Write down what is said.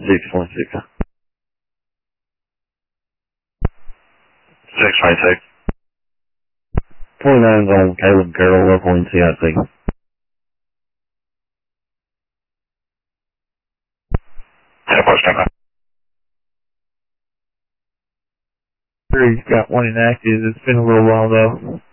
626. 626. 29's on Caleb Carroll, local NCIC. Sure, he's got one inactive. It's been a little while though.